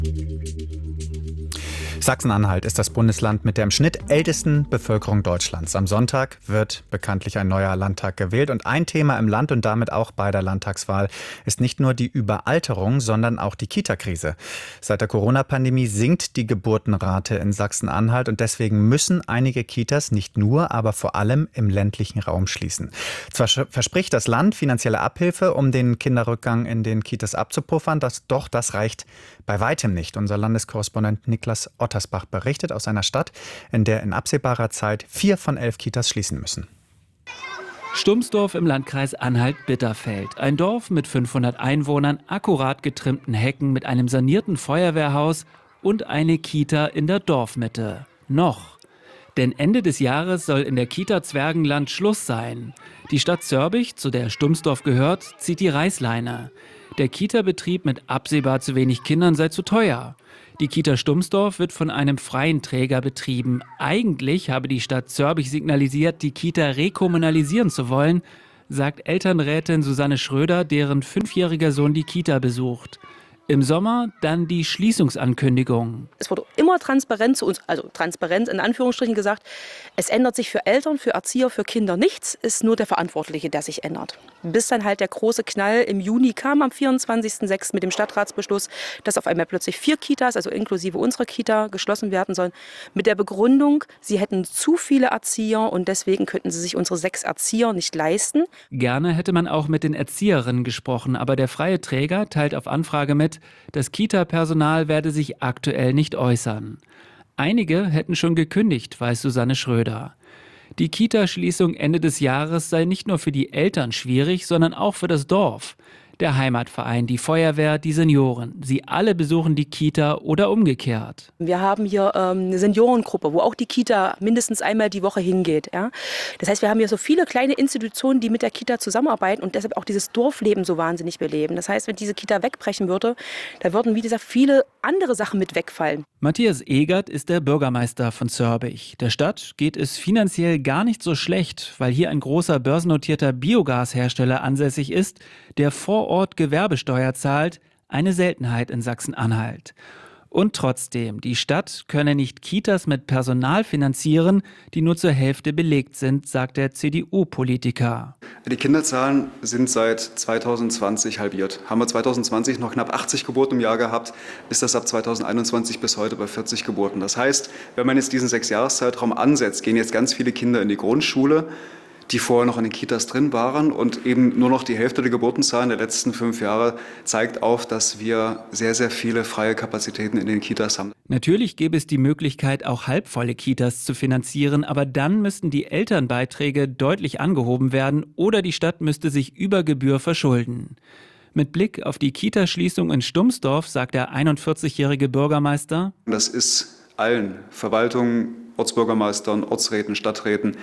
Sachsen-Anhalt ist das Bundesland mit der im Schnitt ältesten Bevölkerung Deutschlands. Am Sonntag wird bekanntlich ein neuer Landtag gewählt. Und ein Thema im Land und damit auch bei der Landtagswahl ist nicht nur die Überalterung, sondern auch die Kita-Krise. Seit der Corona-Pandemie sinkt die Geburtenrate in Sachsen-Anhalt und deswegen müssen einige Kitas nicht nur, aber vor allem im ländlichen Raum schließen. Zwar verspricht das Land finanzielle Abhilfe, um den Kinderrückgang in den Kitas abzupuffern, doch das reicht bei weitem nicht. Unser Landeskorrespondent Niklas Ottersbach berichtet aus einer Stadt, in der in absehbarer Zeit 4 von 11 Kitas schließen müssen. Stumsdorf im Landkreis Anhalt-Bitterfeld. Ein Dorf mit 500 Einwohnern, akkurat getrimmten Hecken mit einem sanierten Feuerwehrhaus und eine Kita in der Dorfmitte. Noch. Denn Ende des Jahres soll in der Kita Zwergenland Schluss sein. Die Stadt Zörbich, zu der Stumsdorf gehört, zieht die Reißleine. Der Kita-Betrieb mit absehbar zu wenig Kindern sei zu teuer. Die Kita Stumsdorf wird von einem freien Träger betrieben. Eigentlich habe die Stadt Zörbich signalisiert, die Kita rekommunalisieren zu wollen, sagt Elternrätin Susanne Schröder, deren 5-jähriger Sohn die Kita besucht. Im Sommer dann die Schließungsankündigung. Es wurde immer transparent zu uns, also transparent in Anführungsstrichen gesagt, es ändert sich für Eltern, für Erzieher, für Kinder nichts, ist nur der Verantwortliche, der sich ändert. Bis dann halt der große Knall im Juni kam, am 24.06. mit dem Stadtratsbeschluss, dass auf einmal plötzlich 4 Kitas, also inklusive unserer Kita, geschlossen werden sollen. Mit der Begründung, sie hätten zu viele Erzieher und deswegen könnten sie sich unsere 6 Erzieher nicht leisten. Gerne hätte man auch mit den Erzieherinnen gesprochen, aber der freie Träger teilt auf Anfrage mit, das Kita-Personal werde sich aktuell nicht äußern. Einige hätten schon gekündigt, weiß Susanne Schröder. Die Kita-Schließung Ende des Jahres sei nicht nur für die Eltern schwierig, sondern auch für das Dorf. Der Heimatverein, die Feuerwehr, die Senioren. Sie alle besuchen die Kita oder umgekehrt. Wir haben hier eine Seniorengruppe, wo auch die Kita mindestens einmal die Woche hingeht. Ja? Das heißt, wir haben hier so viele kleine Institutionen, die mit der Kita zusammenarbeiten und deshalb auch dieses Dorfleben so wahnsinnig beleben. Das heißt, wenn diese Kita wegbrechen würde, da würden, wie gesagt, viele andere Sachen mit wegfallen. Matthias Egert ist der Bürgermeister von Zörbich. Der Stadt geht es finanziell gar nicht so schlecht, weil hier ein großer börsennotierter Biogashersteller ansässig ist, der vor Ort Gewerbesteuer zahlt, eine Seltenheit in Sachsen-Anhalt. Und trotzdem, die Stadt könne nicht Kitas mit Personal finanzieren, die nur zur Hälfte belegt sind, sagt der CDU-Politiker. Die Kinderzahlen sind seit 2020 halbiert. Haben wir 2020 noch knapp 80 Geburten im Jahr gehabt, ist das ab 2021 bis heute bei 40 Geburten. Das heißt, wenn man jetzt diesen 6-Jahres-Zeitraum ansetzt, gehen jetzt ganz viele Kinder in die Grundschule, die vorher noch in den Kitas drin waren, und eben nur noch die Hälfte der Geburtenzahlen der letzten 5 Jahre zeigt auf, dass wir sehr, sehr viele freie Kapazitäten in den Kitas haben. Natürlich gäbe es die Möglichkeit, auch halbvolle Kitas zu finanzieren, aber dann müssten die Elternbeiträge deutlich angehoben werden oder die Stadt müsste sich über Gebühr verschulden. Mit Blick auf die Kitaschließung in Stumsdorf sagt der 41-jährige Bürgermeister: Das ist allen Verwaltungen, Ortsbürgermeistern, Ortsräten, Stadträten,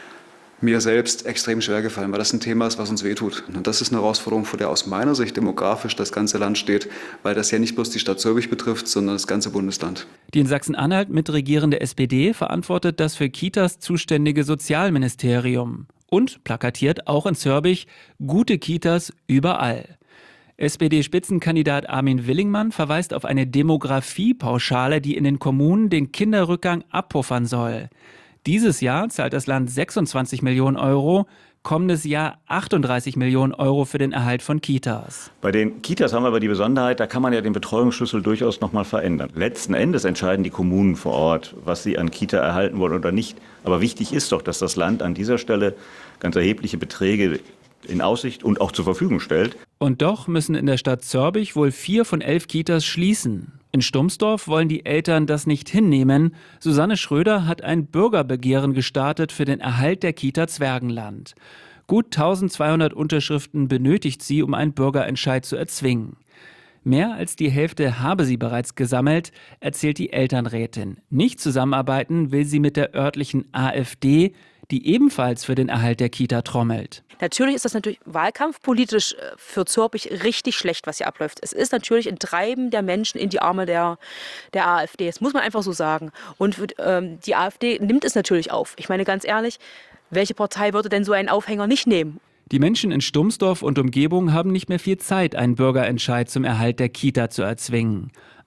mir selbst extrem schwer gefallen, weil das ein Thema ist, was uns wehtut. Und das ist eine Herausforderung, vor der aus meiner Sicht demografisch das ganze Land steht, weil das ja nicht bloß die Stadt Zörbich betrifft, sondern das ganze Bundesland. Die in Sachsen-Anhalt mitregierende SPD verantwortet das für Kitas zuständige Sozialministerium und plakatiert auch in Zörbich gute Kitas überall. SPD-Spitzenkandidat Armin Willingmann verweist auf eine Demografiepauschale, die in den Kommunen den Kinderrückgang abpuffern soll. Dieses Jahr zahlt das Land 26 Millionen Euro, kommendes Jahr 38 Millionen Euro für den Erhalt von Kitas. Bei den Kitas haben wir aber die Besonderheit, da kann man ja den Betreuungsschlüssel durchaus noch mal verändern. Letzten Endes entscheiden die Kommunen vor Ort, was sie an Kita erhalten wollen oder nicht. Aber wichtig ist doch, dass das Land an dieser Stelle ganz erhebliche Beträge in Aussicht und auch zur Verfügung stellt. Und doch müssen in der Stadt Zörbich wohl 4 von 11 Kitas schließen. In Stumsdorf wollen die Eltern das nicht hinnehmen. Susanne Schröder hat ein Bürgerbegehren gestartet für den Erhalt der Kita Zwergenland. Gut 1200 Unterschriften benötigt sie, um einen Bürgerentscheid zu erzwingen. Mehr als die Hälfte habe sie bereits gesammelt, erzählt die Elternrätin. Nicht zusammenarbeiten will sie mit der örtlichen AfD, die ebenfalls für den Erhalt der Kita trommelt. Natürlich ist das natürlich wahlkampfpolitisch für Zörbich richtig schlecht, was hier abläuft. Es ist natürlich ein Treiben der Menschen in die Arme der AfD. Das muss man einfach so sagen. Und die AfD nimmt es natürlich auf. Ich meine ganz ehrlich, welche Partei würde denn so einen Aufhänger nicht nehmen? Die Menschen in Stumsdorf und Umgebung haben nicht mehr viel Zeit, einen Bürgerentscheid zum Erhalt der Kita zu erzwingen.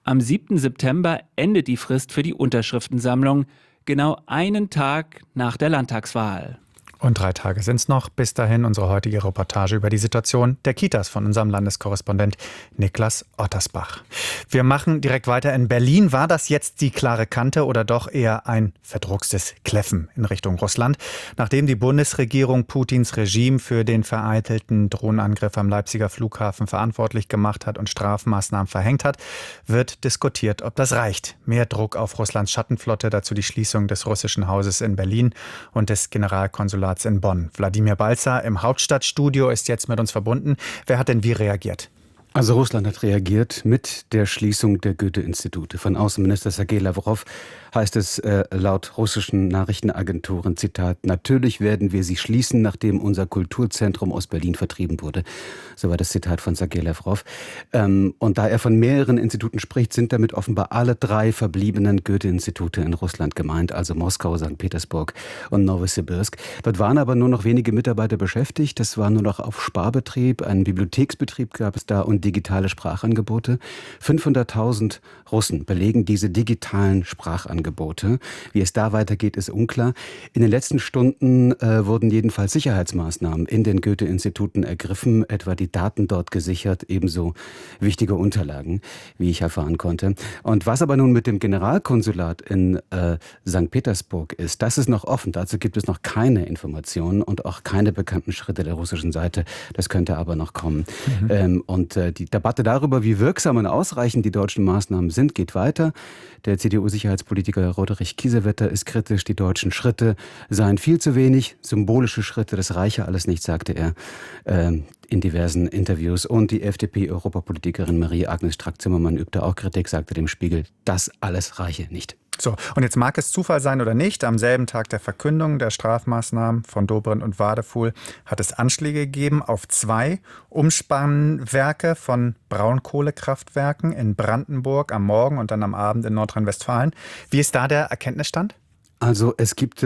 Am 7. September endet die Frist für die Unterschriftensammlung, genau einen Tag nach der Landtagswahl. Und 3 Tage sind es noch. Bis dahin unsere heutige Reportage über die Situation der Kitas von unserem Landeskorrespondent Niklas Ottersbach. Wir machen direkt weiter in Berlin. War das jetzt die klare Kante oder doch eher ein verdruckstes Kläffen in Richtung Russland? Nachdem die Bundesregierung Putins Regime für den vereitelten Drohnenangriff am Leipziger Flughafen verantwortlich gemacht hat und Strafmaßnahmen verhängt hat, wird diskutiert, ob das reicht. Mehr Druck auf Russlands Schattenflotte, dazu die Schließung des russischen Hauses in Berlin und des Generalkonsulats in Bonn. Wladimir Balzer im Hauptstadtstudio ist jetzt mit uns verbunden. Wer hat denn wie reagiert? Also Russland hat reagiert mit der Schließung der Goethe-Institute. Von Außenminister Sergei Lavrov heißt es laut russischen Nachrichtenagenturen, Zitat, natürlich werden wir sie schließen, nachdem unser Kulturzentrum aus Berlin vertrieben wurde. So war das Zitat von Sergei Lavrov. Und da er von mehreren Instituten spricht, sind damit offenbar alle 3 verbliebenen Goethe-Institute in Russland gemeint, also Moskau, St. Petersburg und Nowosibirsk. Dort waren aber nur noch wenige Mitarbeiter beschäftigt. Das war nur noch auf Sparbetrieb, einen Bibliotheksbetrieb gab es da und digitale Sprachangebote. 500.000 Russen belegen diese digitalen Sprachangebote. Wie es da weitergeht, ist unklar. In den letzten Stunden wurden jedenfalls Sicherheitsmaßnahmen in den Goethe-Instituten ergriffen, etwa die Daten dort gesichert, ebenso wichtige Unterlagen, wie ich erfahren konnte. Und was aber nun mit dem Generalkonsulat in St. Petersburg ist, das ist noch offen. Dazu gibt es noch keine Informationen und auch keine bekannten Schritte der russischen Seite. Das könnte aber noch kommen. Und die Debatte darüber, wie wirksam und ausreichend die deutschen Maßnahmen sind, geht weiter. Der CDU-Sicherheitspolitiker Roderich Kiesewetter ist kritisch. Die deutschen Schritte seien viel zu wenig. Symbolische Schritte, das reiche alles nicht, sagte er in diversen Interviews. Und die FDP-Europapolitikerin Marie-Agnes Strack-Zimmermann übte auch Kritik, sagte dem Spiegel, das alles reiche nicht. So, und jetzt mag es Zufall sein oder nicht, am selben Tag der Verkündung der Strafmaßnahmen von Dobrindt und Wadefuhl hat es Anschläge gegeben auf 2 Umspannwerke von Braunkohlekraftwerken in Brandenburg am Morgen und dann am Abend in Nordrhein-Westfalen. Wie ist da der Erkenntnisstand? Also es gibt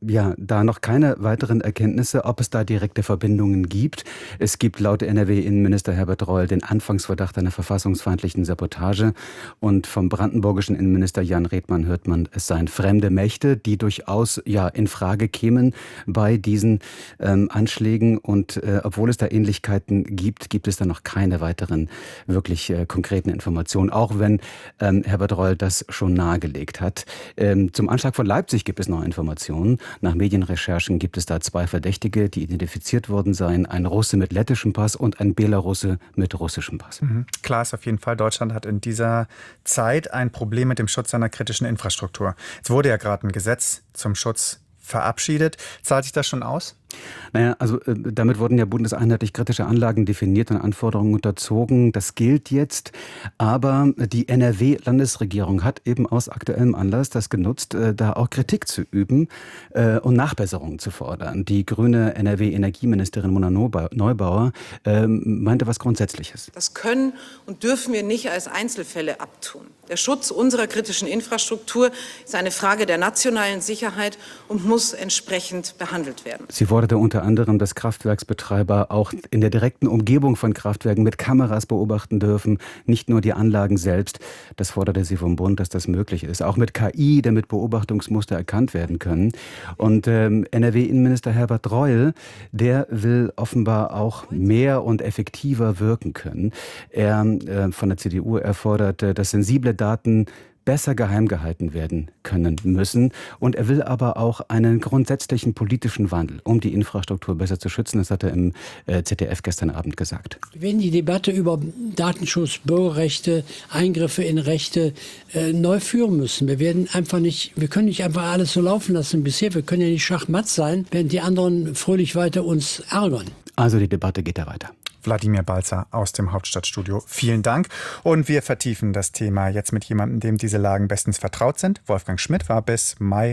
da noch keine weiteren Erkenntnisse, ob es da direkte Verbindungen gibt. Es gibt laut NRW-Innenminister Herbert Reul den Anfangsverdacht einer verfassungsfeindlichen Sabotage. Und vom brandenburgischen Innenminister Jan Redmann hört man, es seien fremde Mächte, die durchaus in Frage kämen bei diesen Anschlägen. Und obwohl es da Ähnlichkeiten gibt, gibt es da noch keine weiteren wirklich konkreten Informationen, auch wenn Herbert Reul das schon nahegelegt hat. Zum Anschlag von Leipzig gibt es noch Informationen. Nach Medienrecherchen gibt es da 2 Verdächtige, die identifiziert worden seien. Ein Russe mit lettischem Pass und ein Belarusse mit russischem Pass. Klar ist auf jeden Fall, Deutschland hat in dieser Zeit ein Problem mit dem Schutz seiner kritischen Infrastruktur. Es wurde ja gerade ein Gesetz zum Schutz verabschiedet. Zahlt sich das schon aus? Naja, also damit wurden ja bundeseinheitlich kritische Anlagen definiert und Anforderungen unterzogen. Das gilt jetzt. Aber die NRW-Landesregierung hat eben aus aktuellem Anlass das genutzt, da auch Kritik zu üben und Nachbesserungen zu fordern. Die grüne NRW-Energieministerin Mona Neubauer meinte was Grundsätzliches. Das können und dürfen wir nicht als Einzelfälle abtun. Der Schutz unserer kritischen Infrastruktur ist eine Frage der nationalen Sicherheit und muss entsprechend behandelt werden. Sie forderte unter anderem, dass Kraftwerksbetreiber auch in der direkten Umgebung von Kraftwerken mit Kameras beobachten dürfen, nicht nur die Anlagen selbst. Das forderte sie vom Bund, dass das möglich ist. Auch mit KI, damit Beobachtungsmuster erkannt werden können. Und NRW-Innenminister Herbert Reul, der will offenbar auch mehr und effektiver wirken können. Er von der CDU forderte, dass sensible Daten besser geheim gehalten werden können müssen. Und er will aber auch einen grundsätzlichen politischen Wandel, um die Infrastruktur besser zu schützen. Das hat er im ZDF gestern Abend gesagt. Wir werden die Debatte über Datenschutz, Bürgerrechte, Eingriffe in Rechte neu führen müssen. Wir können nicht einfach alles so laufen lassen bisher. Wir können ja nicht schachmatt sein, während die anderen fröhlich weiter uns ärgern. Also die Debatte geht da weiter. Wladimir Balzer aus dem Hauptstadtstudio. Vielen Dank. Und wir vertiefen das Thema jetzt mit jemandem, dem diese Lagen bestens vertraut sind. Wolfgang Schmidt war bis Mai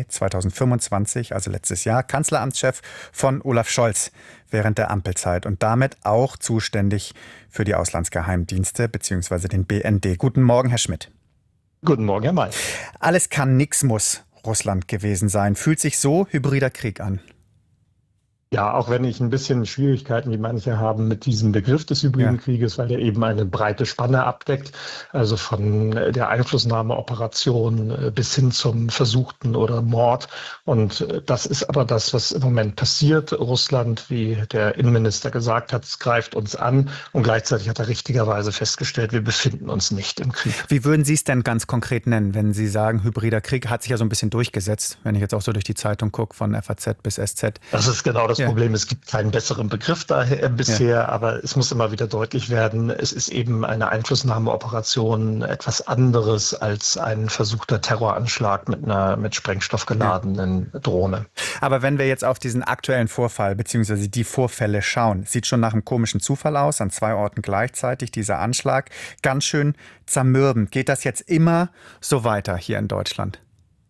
2025, also letztes Jahr, Kanzleramtschef von Olaf Scholz während der Ampelzeit und damit auch zuständig für die Auslandsgeheimdienste bzw. den BND. Guten Morgen, Herr Schmidt. Guten Morgen, Herr May. Alles kann, nix muss Russland gewesen sein. Fühlt sich so hybrider Krieg an? Ja, auch wenn ich ein bisschen Schwierigkeiten, wie manche haben, mit diesem Begriff des hybriden Krieges, weil der eben eine breite Spanne abdeckt, also von der Einflussnahmeoperation bis hin zum versuchten oder Mord. Und das ist aber das, was im Moment passiert. Russland, wie der Innenminister gesagt hat, es greift uns an und gleichzeitig hat er richtigerweise festgestellt, wir befinden uns nicht im Krieg. Wie würden Sie es denn ganz konkret nennen, wenn Sie sagen, hybrider Krieg hat sich ja so ein bisschen durchgesetzt, wenn ich jetzt auch so durch die Zeitung gucke, von FAZ bis SZ? Das ist genau das Problem. Es gibt keinen besseren Begriff daher bisher, aber es muss immer wieder deutlich werden, es ist eben eine Einflussnahmeoperation etwas anderes als ein versuchter Terroranschlag mit einer mit Sprengstoff geladenen Drohne. Aber wenn wir jetzt auf diesen aktuellen Vorfall bzw. die Vorfälle schauen, sieht schon nach einem komischen Zufall aus, an 2 Orten gleichzeitig dieser Anschlag. Ganz schön zermürbend. Geht das jetzt immer so weiter hier in Deutschland?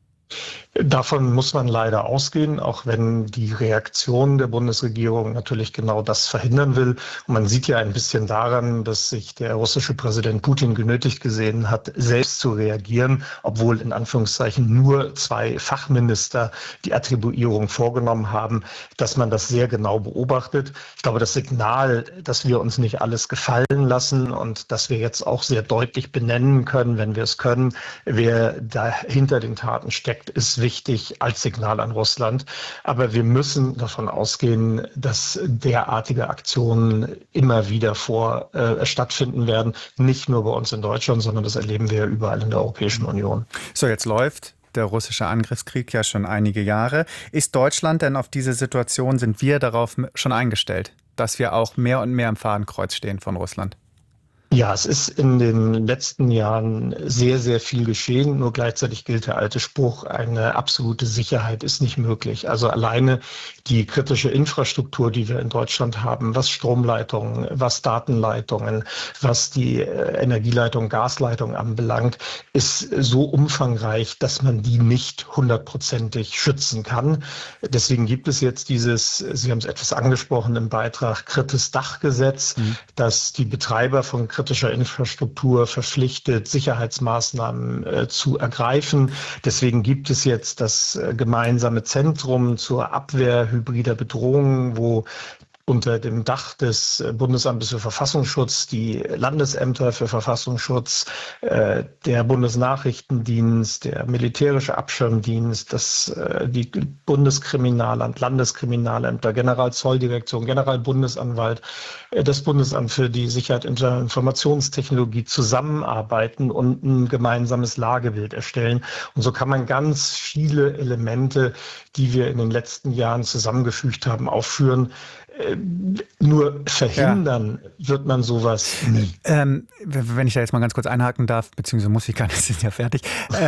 Davon muss man leider ausgehen, auch wenn die Reaktion der Bundesregierung natürlich genau das verhindern will. Und man sieht ja ein bisschen daran, dass sich der russische Präsident Putin genötigt gesehen hat, selbst zu reagieren, obwohl in Anführungszeichen nur 2 Fachminister die Attribuierung vorgenommen haben, dass man das sehr genau beobachtet. Ich glaube, das Signal, dass wir uns nicht alles gefallen lassen und dass wir jetzt auch sehr deutlich benennen können, wenn wir es können, wer da hinter den Taten steckt, ist wichtig als Signal an Russland. Aber wir müssen davon ausgehen, dass derartige Aktionen immer wieder stattfinden werden. Nicht nur bei uns in Deutschland, sondern das erleben wir überall in der Europäischen Union. So, jetzt läuft der russische Angriffskrieg ja schon einige Jahre. Ist Deutschland denn auf diese Situation, sind wir darauf schon eingestellt, dass wir auch mehr und mehr am Fadenkreuz stehen von Russland? Ja, es ist in den letzten Jahren sehr, sehr viel geschehen. Nur gleichzeitig gilt der alte Spruch, eine absolute Sicherheit ist nicht möglich. Also alleine die kritische Infrastruktur, die wir in Deutschland haben, was Stromleitungen, was Datenleitungen, was die Energieleitung, Gasleitung anbelangt, ist so umfangreich, dass man die nicht 100%ig schützen kann. Deswegen gibt es jetzt dieses, Sie haben es etwas angesprochen im Beitrag, Kritis-Dach-Gesetz, das die Betreiber von kritischer Infrastruktur verpflichtet, Sicherheitsmaßnahmen zu ergreifen. Deswegen gibt es jetzt das gemeinsame Zentrum zur Abwehr hybrider Bedrohungen, wo unter dem Dach des Bundesamtes für Verfassungsschutz die Landesämter für Verfassungsschutz, der Bundesnachrichtendienst, der militärische Abschirmdienst, die Bundeskriminalamt, Landeskriminalämter, Generalzolldirektion, Generalbundesanwalt, das Bundesamt für die Sicherheit in der Informationstechnologie zusammenarbeiten und ein gemeinsames Lagebild erstellen. Und so kann man ganz viele Elemente, die wir in den letzten Jahren zusammengefügt haben, aufführen. Nur verhindern wird man sowas nie. Wenn ich da jetzt mal ganz kurz einhaken darf, beziehungsweise muss ich gar nicht, Sie sind ja fertig.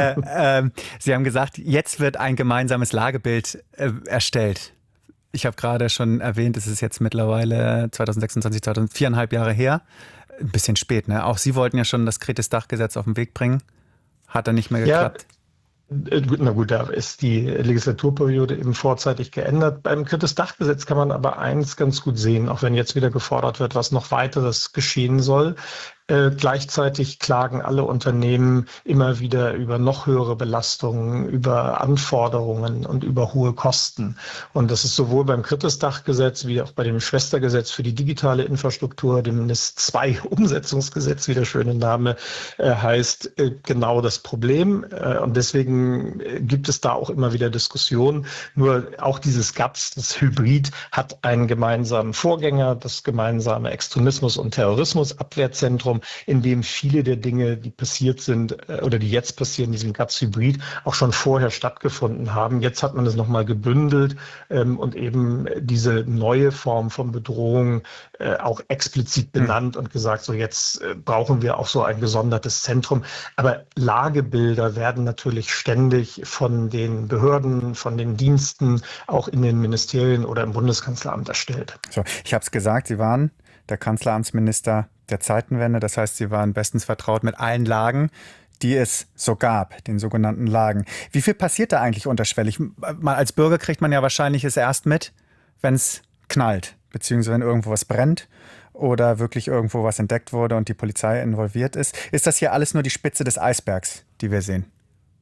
Sie haben gesagt, jetzt wird ein gemeinsames Lagebild erstellt. Ich habe gerade schon erwähnt, es ist jetzt mittlerweile 2026, 4,5 Jahre her. Ein bisschen spät, ne? Auch Sie wollten ja schon das Kritis-Dach-Gesetz auf den Weg bringen. Hat dann nicht mehr geklappt. Na gut, da ist die Legislaturperiode eben vorzeitig geändert. Beim Kritis-Dach-Gesetz kann man aber eins ganz gut sehen, auch wenn jetzt wieder gefordert wird, was noch weiteres geschehen soll. Gleichzeitig klagen alle Unternehmen immer wieder über noch höhere Belastungen, über Anforderungen und über hohe Kosten. Und das ist sowohl beim Kritis-Dach-Gesetz wie auch bei dem Schwestergesetz für die digitale Infrastruktur, dem NIS-2-Umsetzungsgesetz, wie der schöne Name heißt, genau das Problem. Und deswegen gibt es da auch immer wieder Diskussionen. Nur auch dieses GATS, das Hybrid, hat einen gemeinsamen Vorgänger, das gemeinsame Extremismus- und Terrorismusabwehrzentrum, in dem viele der Dinge, die passiert sind oder die jetzt passieren, diesem GATS-Hybrid, auch schon vorher stattgefunden haben. Jetzt hat man es nochmal gebündelt und eben diese neue Form von Bedrohung auch explizit benannt und gesagt, so jetzt brauchen wir auch so ein gesondertes Zentrum. Aber Lagebilder werden natürlich ständig von den Behörden, von den Diensten, auch in den Ministerien oder im Bundeskanzleramt erstellt. So, ich habe es gesagt, Sie waren der Kanzleramtsminister der Zeitenwende. Das heißt, Sie waren bestens vertraut mit allen Lagen, die es so gab, den sogenannten Lagen. Wie viel passiert da eigentlich unterschwellig? Mal als Bürger kriegt man ja wahrscheinlich es erst mit, wenn es knallt, beziehungsweise wenn irgendwo was brennt oder wirklich irgendwo was entdeckt wurde und die Polizei involviert ist. Ist das hier alles nur die Spitze des Eisbergs, die wir sehen?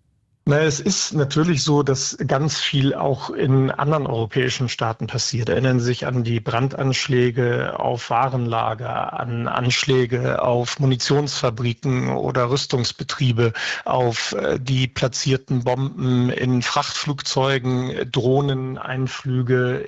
Na, es ist natürlich so, dass ganz viel auch in anderen europäischen Staaten passiert. Erinnern Sie sich an die Brandanschläge auf Warenlager, an Anschläge auf Munitionsfabriken oder Rüstungsbetriebe, auf die platzierten Bomben in Frachtflugzeugen, Drohneneinflüge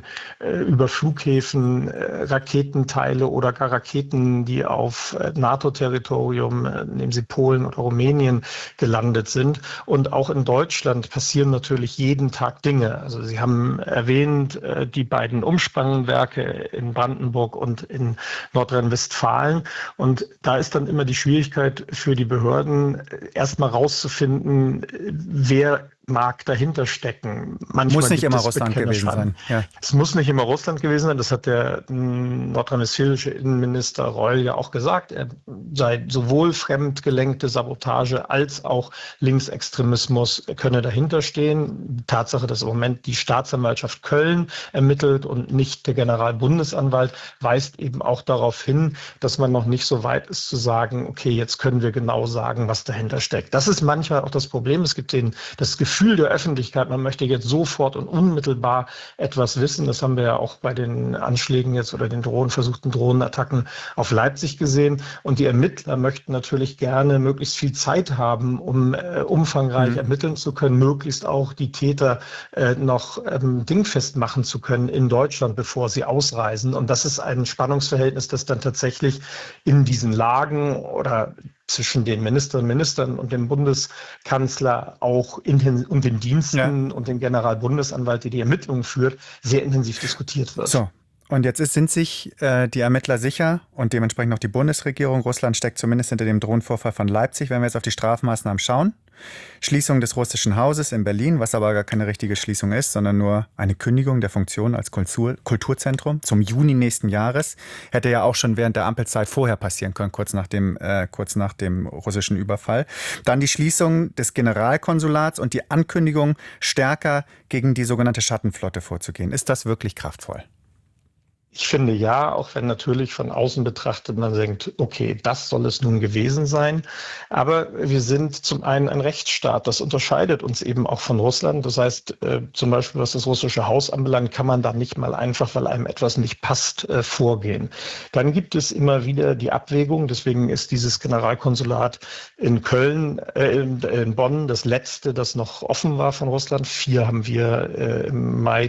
über Flughäfen, Raketenteile oder gar Raketen, die auf NATO-Territorium, nehmen Sie Polen oder Rumänien, gelandet sind. Und auch in Deutschland passieren natürlich jeden Tag Dinge. Also Sie haben erwähnt, die beiden Umspannwerke in Brandenburg und in Nordrhein-Westfalen. Und da ist dann immer die Schwierigkeit für die Behörden, erstmal rauszufinden, wer mag dahinter stecken. Manchmal muss nicht immer Russland gewesen sein. Ja. Es muss nicht immer Russland gewesen sein. Das hat der nordrhein-westfälische Innenminister Reul ja auch gesagt. Er sei sowohl fremdgelenkte Sabotage als auch Linksextremismus könne dahinter stehen. Die Tatsache, dass im Moment die Staatsanwaltschaft Köln ermittelt und nicht der Generalbundesanwalt, weist eben auch darauf hin, dass man noch nicht so weit ist zu sagen, okay, jetzt können wir genau sagen, was dahinter steckt. Das ist manchmal auch das Problem. Es gibt das Gefühl der Öffentlichkeit, man möchte jetzt sofort und unmittelbar etwas wissen. Das haben wir ja auch bei den Anschlägen jetzt oder den versuchten Drohnenattacken auf Leipzig gesehen. Und die Ermittler möchten natürlich gerne möglichst viel Zeit haben, um umfangreich ermitteln zu können, möglichst auch die Täter noch dingfest machen zu können in Deutschland, bevor sie ausreisen. Und das ist ein Spannungsverhältnis, das dann tatsächlich in diesen Lagen oder zwischen den Ministern und dem Bundeskanzler auch und den Diensten und dem Generalbundesanwalt, der die Ermittlungen führt, sehr intensiv diskutiert wird. So. Und jetzt sind sich die Ermittler sicher und dementsprechend auch die Bundesregierung. Russland steckt zumindest hinter dem Drohnenvorfall von Leipzig, wenn wir jetzt auf die Strafmaßnahmen schauen. Schließung des Russischen Hauses in Berlin, was aber gar keine richtige Schließung ist, sondern nur eine Kündigung der Funktion als Kulturzentrum zum Juni nächsten Jahres. Hätte ja auch schon während der Ampelzeit vorher passieren können, kurz nach dem russischen Überfall. Dann die Schließung des Generalkonsulats und die Ankündigung, stärker gegen die sogenannte Schattenflotte vorzugehen. Ist das wirklich kraftvoll? Ich finde ja, auch wenn natürlich von außen betrachtet man denkt, okay, das soll es nun gewesen sein. Aber wir sind zum einen ein Rechtsstaat. Das unterscheidet uns eben auch von Russland. Das heißt, zum Beispiel, was das russische Haus anbelangt, kann man da nicht mal einfach, weil einem etwas nicht passt, vorgehen. Dann gibt es immer wieder die Abwägung. Deswegen ist dieses Generalkonsulat in Köln, in Bonn das letzte, das noch offen war von Russland. 4 haben wir im Mai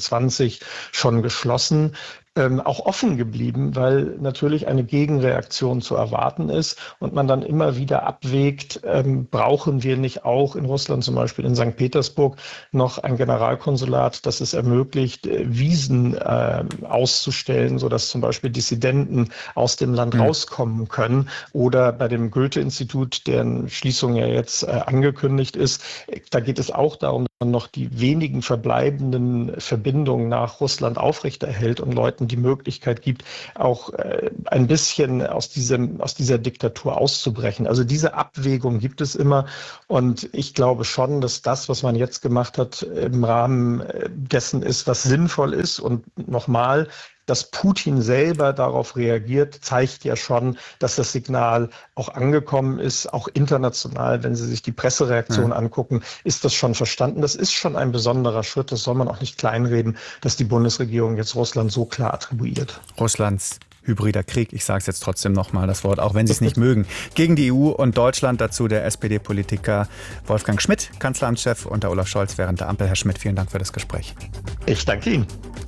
23 schon geschlossen. Auch offen geblieben, weil natürlich eine Gegenreaktion zu erwarten ist und man dann immer wieder abwägt, brauchen wir nicht auch in Russland, zum Beispiel in St. Petersburg, noch ein Generalkonsulat, das es ermöglicht, Visen auszustellen, sodass zum Beispiel Dissidenten aus dem Land rauskommen können. Oder bei dem Goethe-Institut, deren Schließung ja jetzt angekündigt ist, da geht es auch darum, dass man noch die wenigen verbleibenden Verbindungen nach Russland aufrechterhält und Leuten die Möglichkeit gibt, auch ein bisschen aus dieser Diktatur auszubrechen. Also diese Abwägung gibt es immer. Und ich glaube schon, dass das, was man jetzt gemacht hat, im Rahmen dessen ist, was sinnvoll ist. Und nochmal, dass Putin selber darauf reagiert, zeigt ja schon, dass das Signal auch angekommen ist, auch international. Wenn Sie sich die Pressereaktion angucken, ist das schon verstanden. Das ist schon ein besonderer Schritt. Das soll man auch nicht kleinreden, dass die Bundesregierung jetzt Russland so klar attribuiert. Russlands hybrider Krieg, ich sage es jetzt trotzdem nochmal, das Wort, auch wenn Sie es nicht mögen, gegen die EU und Deutschland. Dazu der SPD-Politiker Wolfgang Schmidt, Kanzleramtschef unter Olaf Scholz während der Ampel. Herr Schmidt, vielen Dank für das Gespräch. Ich danke Ihnen.